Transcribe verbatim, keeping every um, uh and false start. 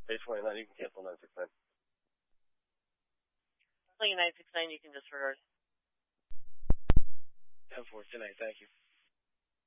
Page twenty-nine, you can cancel nine six nine. Canceling nine six nine, you can disregard. ten four, good night, thank you.